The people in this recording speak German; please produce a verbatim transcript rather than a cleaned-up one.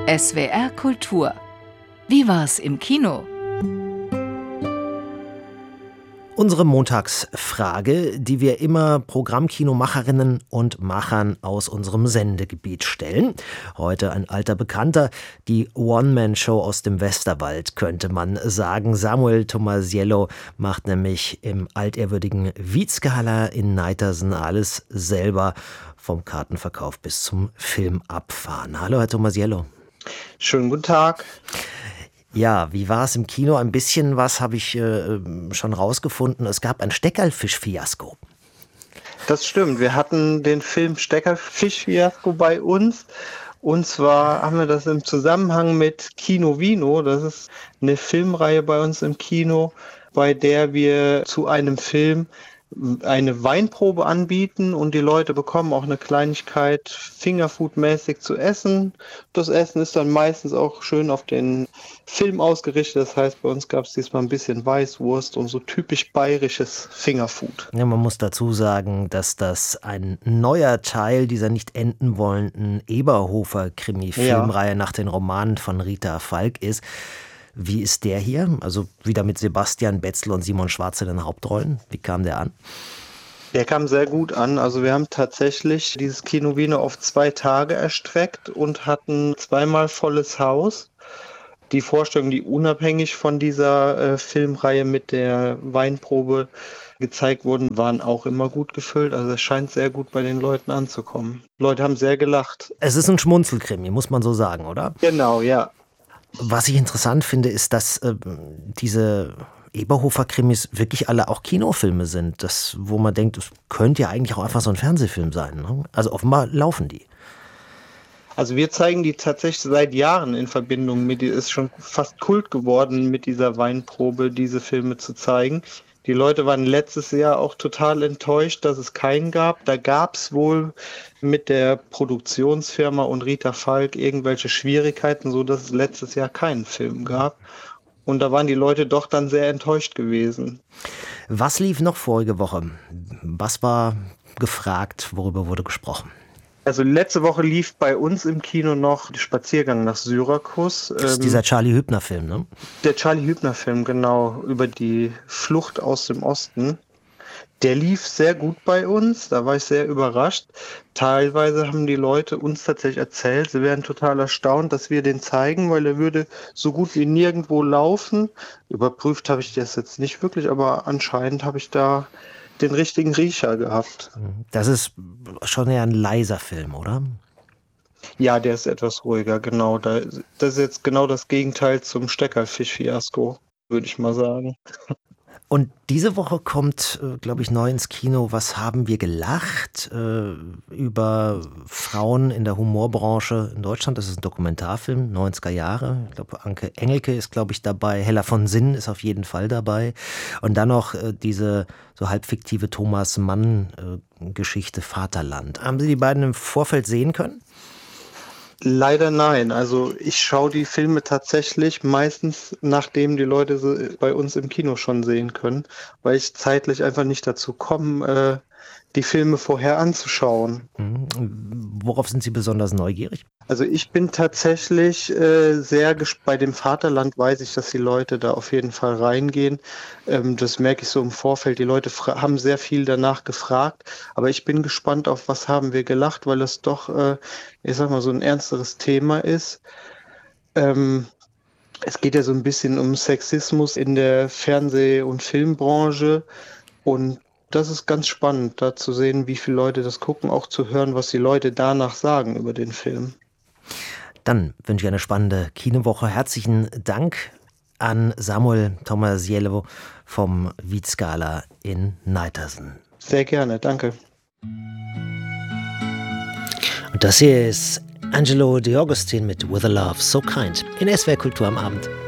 S W R Kultur. Wie war's im Kino? Unsere Montagsfrage, die wir immer Programmkinomacherinnen und Machern aus unserem Sendegebiet stellen. Heute ein alter Bekannter, die One-Man-Show aus dem Westerwald, könnte man sagen. Samuel Tomasiello macht nämlich im altehrwürdigen Witzgala in Neitersen alles selber, vom Kartenverkauf bis zum Filmabfahren. Hallo, Herr Tomasiello. Schönen guten Tag. Ja, wie war es im Kino? Ein bisschen was habe ich äh, schon rausgefunden. Es gab ein Steckerlfisch-Fiasko. Das stimmt. Wir hatten den Film Steckerlfisch-Fiasko bei uns. Und zwar haben wir das im Zusammenhang mit Kino Vino. Das ist eine Filmreihe bei uns im Kino, bei der wir zu einem Film eine Weinprobe anbieten und die Leute bekommen auch eine Kleinigkeit Fingerfood-mäßig zu essen. Das Essen ist dann meistens auch schön auf den Film ausgerichtet. Das heißt, bei uns gab es diesmal ein bisschen Weißwurst und so typisch bayerisches Fingerfood. Ja, man muss dazu sagen, dass das ein neuer Teil dieser nicht enden wollenden Eberhofer-Krimi-Filmreihe ja. nach den Romanen von Rita Falk ist. Wie ist der hier? Also wieder mit Sebastian Betzel und Simon Schwarz in den Hauptrollen. Wie kam der an? Der kam sehr gut an. Also wir haben tatsächlich dieses Kino Vino auf zwei Tage erstreckt und hatten zweimal volles Haus. Die Vorstellungen, die unabhängig von dieser äh, Filmreihe mit der Weinprobe gezeigt wurden, waren auch immer gut gefüllt. Also es scheint sehr gut bei den Leuten anzukommen. Leute haben sehr gelacht. Es ist ein Schmunzelkrimi, muss man so sagen, oder? Genau, ja. Was ich interessant finde, ist, dass äh, diese Eberhofer-Krimis wirklich alle auch Kinofilme sind. Das, wo man denkt, es könnte ja eigentlich auch einfach so ein Fernsehfilm sein. Ne? Also offenbar laufen die. Also wir zeigen die tatsächlich seit Jahren in Verbindung mit, es ist schon fast Kult geworden, mit dieser Weinprobe diese Filme zu zeigen. Die Leute waren letztes Jahr auch total enttäuscht, dass es keinen gab. Da gab es wohl mit der Produktionsfirma und Rita Falk irgendwelche Schwierigkeiten, so dass es letztes Jahr keinen Film gab. Und da waren die Leute doch dann sehr enttäuscht gewesen. Was lief noch vorige Woche? Was war gefragt? Worüber wurde gesprochen? Also letzte Woche lief bei uns im Kino noch der Spaziergang nach Syrakus. Das ist dieser Charlie Hübner-Film, ne? Der Charlie Hübner-Film, genau, über die Flucht aus dem Osten. Der lief sehr gut bei uns, da war ich sehr überrascht. Teilweise haben die Leute uns tatsächlich erzählt, sie wären total erstaunt, dass wir den zeigen, weil er würde so gut wie nirgendwo laufen. Überprüft habe ich das jetzt nicht wirklich, aber anscheinend habe ich da den richtigen Riecher gehabt. Das ist schon eher ein leiser Film, oder? Ja, der ist etwas ruhiger, genau. Das ist jetzt genau das Gegenteil zum Steckerlfisch-Fiasko, würde ich mal sagen. Und diese Woche kommt, glaube ich, neu ins Kino „Was haben wir gelacht?" Äh, über Frauen in der Humorbranche in Deutschland. Das ist ein Dokumentarfilm, neunziger Jahre. Ich glaube, Anke Engelke ist, glaube ich, dabei. Hella von Sinn ist auf jeden Fall dabei. Und dann noch äh, diese so halb fiktive Thomas Mann-Geschichte äh, Vaterland. Haben Sie die beiden im Vorfeld sehen können? Leider nein. Also ich schaue die Filme tatsächlich meistens, nachdem die Leute sie bei uns im Kino schon sehen können, weil ich zeitlich einfach nicht dazu komme, äh, die Filme vorher anzuschauen. Mhm. Worauf sind Sie besonders neugierig? Also ich bin tatsächlich äh, sehr gespannt. Bei dem Vaterland weiß ich, dass die Leute da auf jeden Fall reingehen. Ähm, das merke ich so im Vorfeld. Die Leute fra- haben sehr viel danach gefragt. Aber ich bin gespannt auf was haben wir gelacht, weil es doch, äh, ich sag mal, so ein ernsteres Thema ist. Ähm, es geht ja so ein bisschen um Sexismus in der Fernseh- und Filmbranche. Und das ist ganz spannend, da zu sehen, wie viele Leute das gucken, auch zu hören, was die Leute danach sagen über den Film. Dann wünsche ich eine spannende Kinowoche. Herzlichen Dank an Samuel Tomasiello vom Witzgala in Neitersen. Sehr gerne, danke. Und das hier ist Angelo De Augustin mit With a Love So Kind in S W R Kultur am Abend.